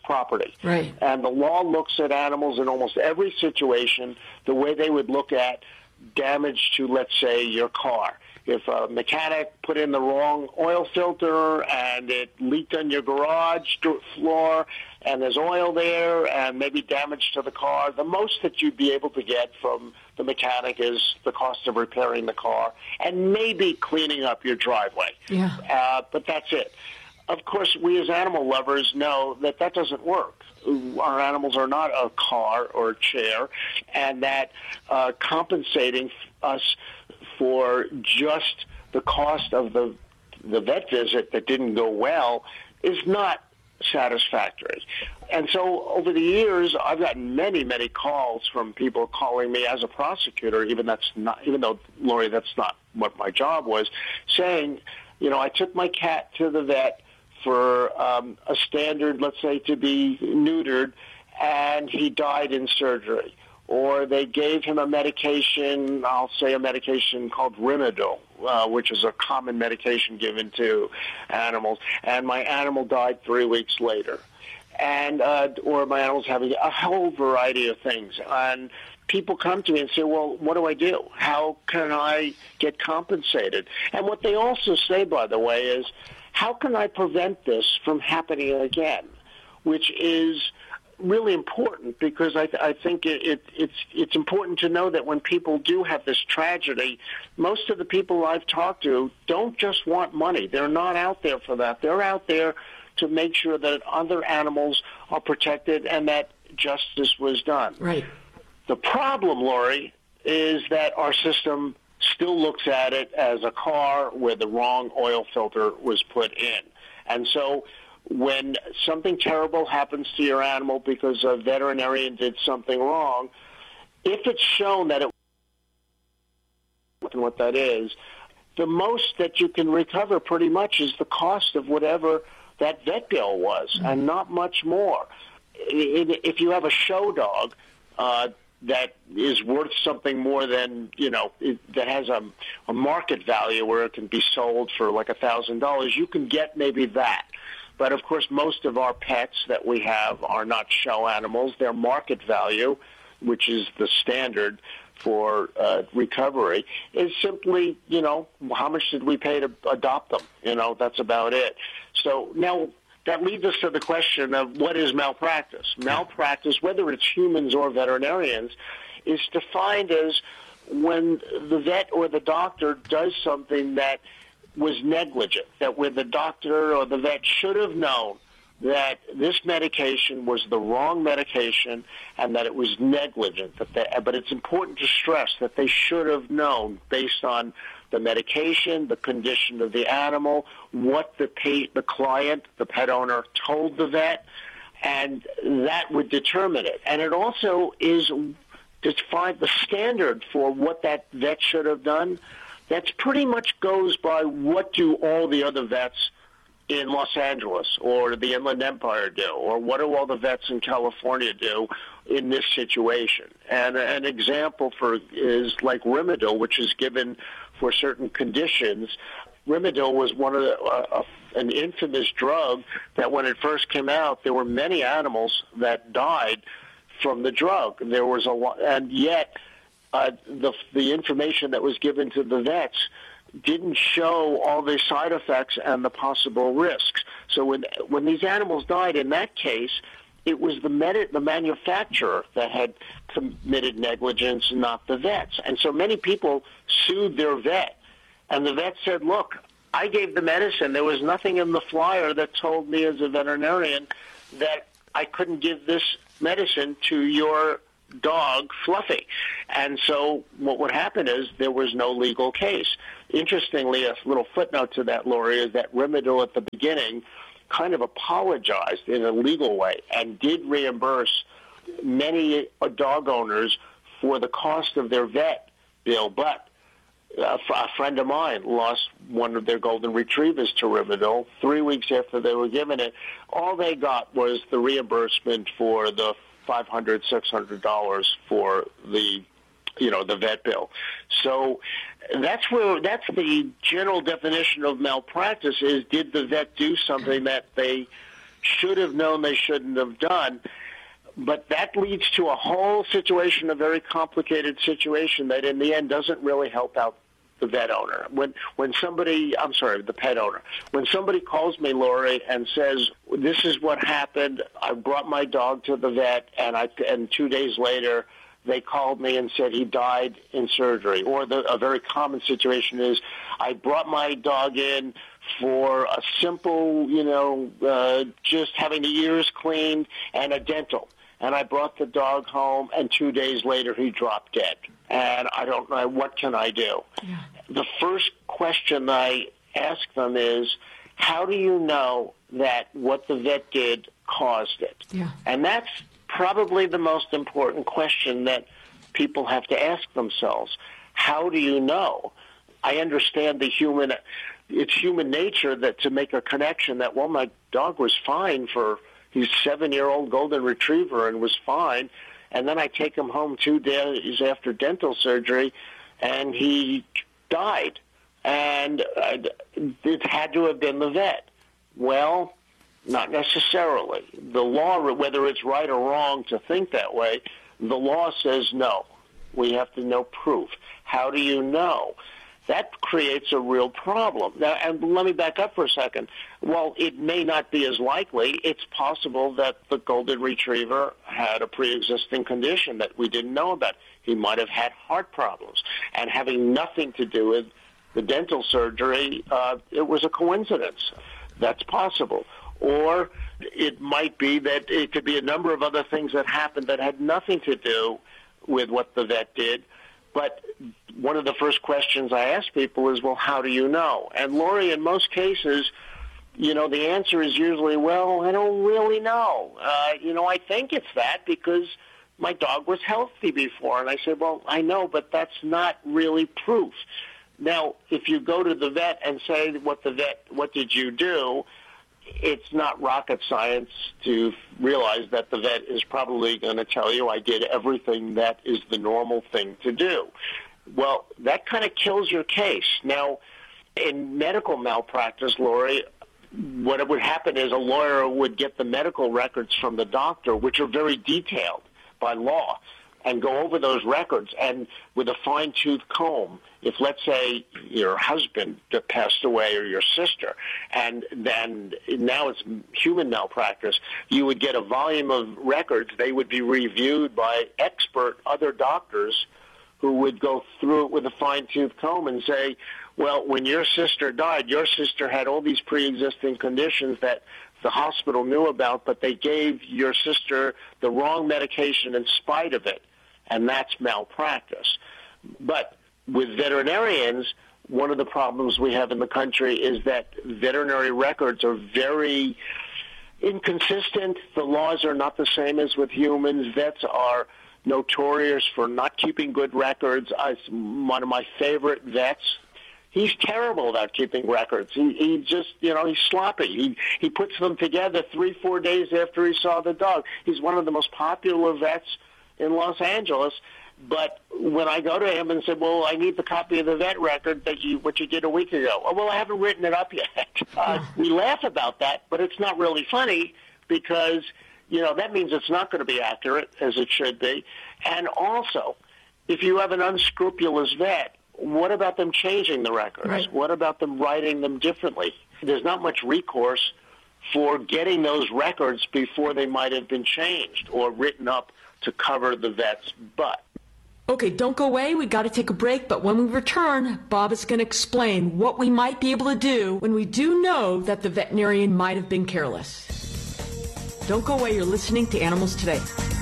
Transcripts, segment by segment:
property. Right. And the law looks at animals in almost every situation the way they would look at damage to, let's say, your car. If a mechanic put in the wrong oil filter and it leaked on your garage floor and there's oil there and maybe damage to the car, the most that you'd be able to get from the mechanic is the cost of repairing the car and maybe cleaning up your driveway. Yeah. But that's it. Of course, we as animal lovers know that that doesn't work. Our animals are not a car or a chair, and that compensating us for just the cost of the vet visit that didn't go well is not satisfactory. And so over the years, I've gotten many, many calls from people calling me as a prosecutor, even though, Lori, that's not what my job was, saying, you know, I took my cat to the vet for a standard, let's say, to be neutered, and he died in surgery. Or they gave him a medication, I'll say a medication called Rimadyl, which is a common medication given to animals, and my animal died 3 weeks later. And or my animal's having a whole variety of things. And people come to me and say, well, what do I do? How can I get compensated? And what they also say, by the way, is, how can I prevent this from happening again? Which is really important, because I think it's important to know that when people do have this tragedy, most of the people I've talked to don't just want money. They're not out there for that. They're out there to make sure that other animals are protected and that justice was done. Right. The problem, Lori, is that our system still looks at it as a car where the wrong oil filter was put in. And so when something terrible happens to your animal because a veterinarian did something wrong, if it's shown that it and what that is, the most that you can recover pretty much is the cost of whatever that vet bill was, and not much more. If you have a show dog that is worth something more than, you know, that has a market value where it can be sold for like $1,000, you can get maybe that. But, of course, most of our pets that we have are not show animals. Their market value, which is the standard for recovery, is simply, you know, how much did we pay to adopt them? You know, that's about it. So now that leads us to the question of what is malpractice. Malpractice, whether it's humans or veterinarians, is defined as when the vet or the doctor does something that was negligent, that where the doctor or the vet should have known that this medication was the wrong medication and that it was negligent. But it's important to stress that they should have known based on the medication, the condition of the animal, what the client, the pet owner, told the vet, and that would determine it. And it also is defined the standard for what that vet should have done. That's pretty much goes by what do all the other vets in Los Angeles or the Inland Empire do, or what do all the vets in California do in this situation. And an example is like Rimadyl, which is given for certain conditions. Rimadyl was one of an infamous drug that when it first came out, there were many animals that died from the drug. There was a lot, and yet the information that was given to the vets didn't show all the side effects and the possible risks. So when these animals died, in that case, it was the manufacturer that had committed negligence, not the vets. And so many people sued their vet, and the vet said, look, I gave the medicine. There was nothing in the flyer that told me as a veterinarian that I couldn't give this medicine to your dog, Fluffy. And so what would happen is there was no legal case. Interestingly, a little footnote to that, Lori, is that Rimadyl at the beginning kind of apologized in a legal way and did reimburse many dog owners for the cost of their vet bill. But a friend of mine lost one of their golden retrievers to Rimadyl 3 weeks after they were given it. All they got was the reimbursement for the $500, $600 for the vet bill. So that's the general definition of malpractice is, did the vet do something that they should have known they shouldn't have done. But that leads to a whole situation, a very complicated situation that in the end doesn't really help out the vet owner. The pet owner. When somebody calls me, Lori, and says, this is what happened, I brought my dog to the vet, and 2 days later they called me and said he died in surgery. Or a very common situation is, I brought my dog in for a simple, just having the ears cleaned and a dental. And I brought the dog home, and 2 days later he dropped dead. And I don't know, what can I do? Yeah. The first question I ask them is, how do you know that what the vet did caused it? Yeah. And that's probably the most important question that people have to ask themselves. How do you know? I understand it's human nature that to make a connection that, well, my dog was fine he's a 7-year-old golden retriever and was fine. And then I take him home 2 days after dental surgery, and he died. And it had to have been the vet. Well, not necessarily. The law, whether it's right or wrong to think that way, the law says no. We have to know proof. How do you know? That creates a real problem. Now, and let me back up for a second. While it may not be as likely, it's possible that the golden retriever had a pre-existing condition that we didn't know about. He might have had heart problems. And having nothing to do with the dental surgery, it was a coincidence. That's possible. Or it might be that it could be a number of other things that happened that had nothing to do with what the vet did. But one of the first questions I ask people is, well, how do you know? And Lori, in most cases, the answer is usually, well, I don't really know. I think it's that because my dog was healthy before. And I said, well, I know, but that's not really proof. Now, if you go to the vet and say, what did you do? It's not rocket science to realize that the vet is probably going to tell you I did everything that is the normal thing to do. Well, that kind of kills your case. Now, in medical malpractice, Lori, what would happen is a lawyer would get the medical records from the doctor, which are very detailed by law, and go over those records. And with a fine-tooth comb, if, let's say, your husband passed away or your sister, and then now it's human malpractice, you would get a volume of records. They would be reviewed by other doctors who would go through it with a fine-tooth comb and say, well, when your sister died, your sister had all these pre-existing conditions that the hospital knew about, but they gave your sister the wrong medication in spite of it, and that's malpractice. But with veterinarians, one of the problems we have in the country is that veterinary records are very inconsistent. The laws are not the same as with humans. Vets are notorious for not keeping good records. One of my favorite vets, he's terrible about keeping records. He just, he's sloppy. He puts them together 3-4 days after he saw the dog. He's one of the most popular vets in Los Angeles. But when I go to him and say, well, I need the copy of the vet record what you did a week ago. Oh, well, I haven't written it up yet. We laugh about that, but it's not really funny because, that means it's not going to be accurate as it should be. And also, if you have an unscrupulous vet, what about them changing the records? Right. What about them writing them differently? There's not much recourse for getting those records before they might have been changed or written up to cover the vet's butt. Okay, don't go away. We got to take a break, but when we return, Bob is going to explain what we might be able to do when we do know that the veterinarian might have been careless. Don't go away. You're listening to Animals Today.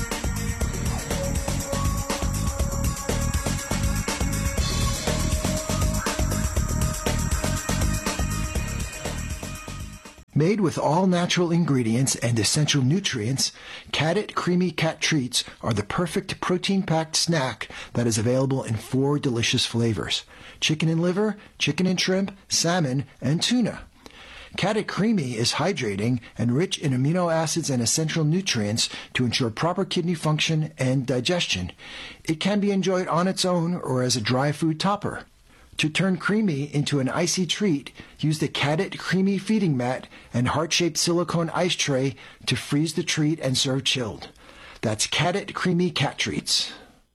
Made with all natural ingredients and essential nutrients, Cat-It Creamy Cat Treats are the perfect protein-packed snack that is available in 4 delicious flavors: chicken and liver, chicken and shrimp, salmon, and tuna. Cat-It Creamy is hydrating and rich in amino acids and essential nutrients to ensure proper kidney function and digestion. It can be enjoyed on its own or as a dry food topper. To turn creamy into an icy treat, use the Cadit Creamy Feeding Mat and heart-shaped silicone ice tray to freeze the treat and serve chilled. That's Cadit Creamy Cat Treats.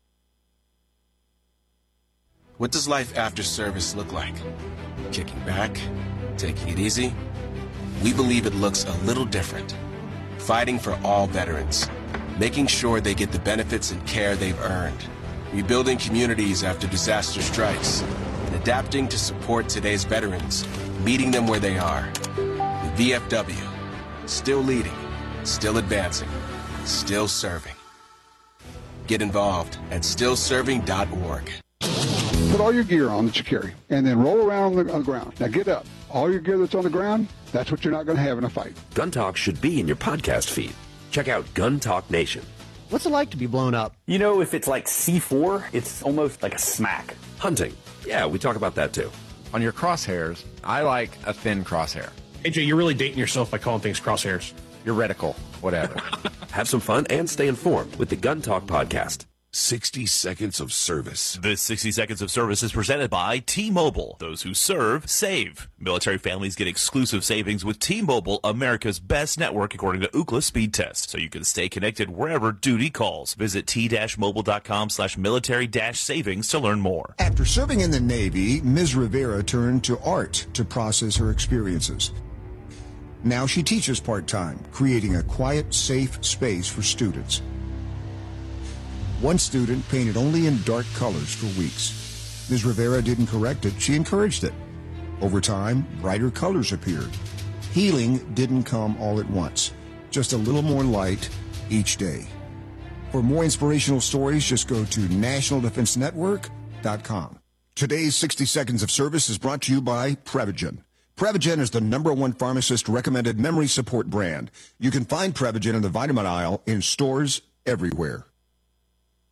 What does life after service look like? Kicking back? Taking it easy? We believe it looks a little different. Fighting for all veterans. Making sure they get the benefits and care they've earned. Rebuilding communities after disaster strikes. And adapting to support today's veterans. Meeting them where they are. The VFW. Still leading. Still advancing. Still serving. Get involved at stillserving.org. Put all your gear on that you carry, and then roll around on the ground. Now get up. All your gear that's on the ground, that's what you're not going to have in a fight. Gun Talk should be in your podcast feed. Check out Gun Talk Nation. What's it like to be blown up? You know, if it's like C4, it's almost like a smack. Hunting. Yeah, we talk about that too. On your crosshairs, I like a thin crosshair. AJ, you're really dating yourself by calling things crosshairs. Your reticle, whatever. Have some fun and stay informed with the Gun Talk podcast. 60 Seconds of Service. This 60 Seconds of Service is presented by T-Mobile. Those who serve, save. Military families get exclusive savings with T-Mobile, America's best network according to Ookla Speed Test, so you can stay connected wherever duty calls. Visit t-mobile.com/military-savings to learn more. After serving in the Navy, Ms. Rivera turned to art to process her experiences. Now she teaches part-time, creating a quiet, safe space for students. One student painted only in dark colors for weeks. Ms. Rivera didn't correct it, she encouraged it. Over time, brighter colors appeared. Healing didn't come all at once, just a little more light each day. For more inspirational stories, just go to nationaldefensenetwork.com. Today's 60 Seconds of Service is brought to you by Prevagen. Prevagen is the #1 pharmacist-recommended memory support brand. You can find Prevagen in the vitamin aisle in stores everywhere.